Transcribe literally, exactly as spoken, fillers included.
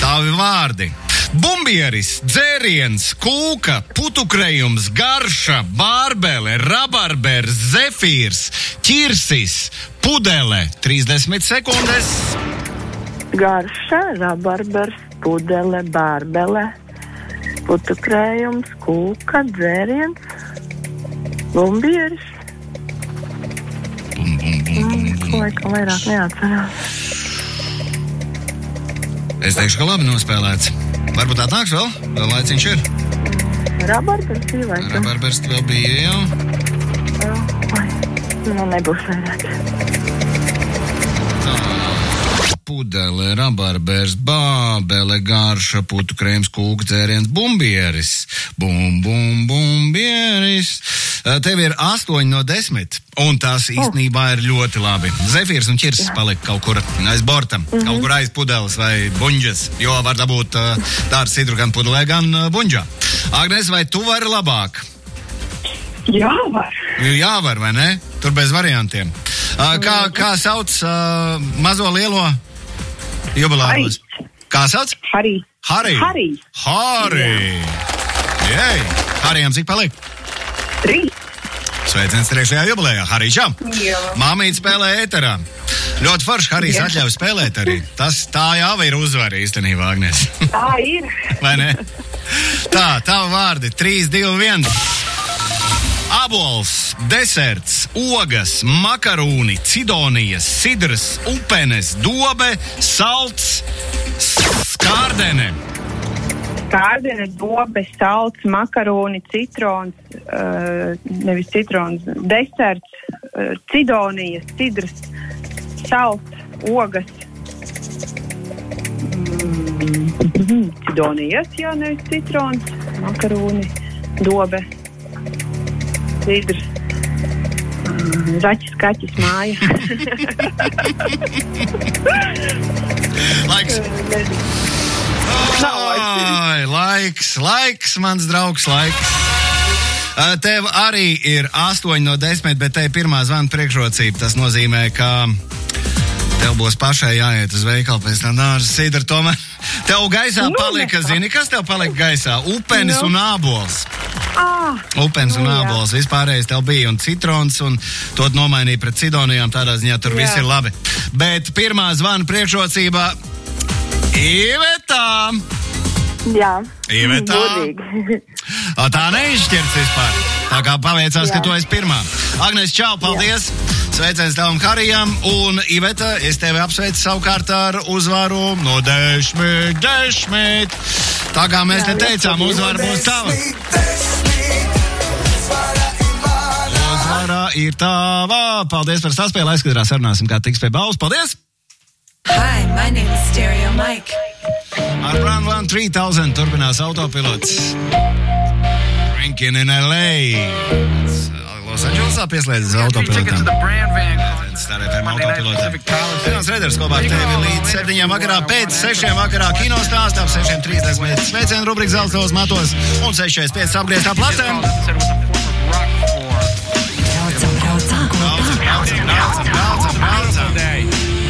Tavi vārdi. Bumbieris, dzēriens, kūka, putukrējums, garša, bārbele, rabarbers, zefīrs, ķirsis, pudele. trīsdesmit sekundes. Garša, rabarbers, pudele, bārbele, putukrējums, kūka, dzēriens, bumbieris. Bum, bum, bum, bum, bum. Ko laikam vairāk neatcerās. Es teikšu, ka labi nospēlēts. Varbūt atnāks vēl? Vēl laiciņš ir? Rabarbers bija laikam. Rabarbers vēl bija jau. Vai, nu nebūs vairāk. Pudele, rabarbers, bābele, garša, putukrējums, kūka, dzēriens, bumbieris. Bum, bum, bumbieris. Tev ir astoņi no desmit, un tās īstenībā ir ļoti labi. Zefīrs un ķirsis palika kaut kur aiz borta, mm-hmm. kaut kur aiz pudeles vai buņģas, jo var dabūt tādu sidru gan pudelē, gan buņģā. Agnes, vai tu vari labāk? Jā, var. Jā, var, vai ne? Tur bez variantiem. Kā, kā sauc uh, mazo lielo jubilāros? Kā sauc? Harī. Harī. Harī. Harī. Jej. Harijam cik paliek? Trīs. Sveiciens trešajā jubilejā. Harī, čau. Jā. Māmīt spēlē ēterā. Ļoti forši Harijs atļauj spēlēt arī. Tas tā jau ir uzvara īstenībā, Agnes. Tā ir. Vai ne? Tā, tavu vārdi. trīs, divi, viens. Abols, deserts, ogas, makarūni, cidonijas, sidrs, upenes, dobe, salts, skārdene. Skārdene, dobe, salts, makarūni, citrons, uh, nevis citrons, deserts, uh, cidonijas, sidrs, salts, ogas. Mm, cidonijas, jā, nevis citrons, makarūni, dobe. Sidrs, mm, raķis, kaķis, māja. Laiks. Ai, laiks, laiks, mans draugs, laiks. Tev arī ir astoņi no desmit, bet te pirmā zvana priekšrocība. Tas nozīmē, ka tev būs pašai jāiet uz veikalu pēc tam dārza sidra tomēr. Tev gaisā palika, zini, kas tev palika gaisā? Upenis un ābols. Ah, Upenis un nu, ābols, vispārējais tev bija, un citrons, un to nomainīja pret cidonijām, tādā ziņā tur jā. Viss ir labi. Bet pirmā zvana priekšrocība Ivetā. Jā. Ivetā. O, tā neizšķirts vispār. Tā kā paveicās, jā. Ka tu esi pirmā. Agnes, čau, paldies. Jā. Sveiciens tavam Harijam, un Iveta, es tevi apsveicu savukārt ar uzvaru no desmit, desmit. Tā kā mēs te teicām, uzvara būs tava. Uzvara ir tava. Paldies par saspēli, aizskatrā sarunāsim, kā tiks pie balvas. Paldies! Hi, my name is Stereo Mike. Ar Brand One three thousand turpinās autopilots. Drinking in L A. Losandželosā pieslēdzas autopilotam. Star F M autopilotam. Vienos Reders kopā ar tevi līdz septiņiem vakarā, pēc sešiem vakarā kino stāstā, ap sešiem trīsdesmit sveicienu rubrika Zeltsavas matos un sešiem pieci apgrieztā platēm. Braucam, braucam, Braucam, braucam, braucam, braucam, braucam.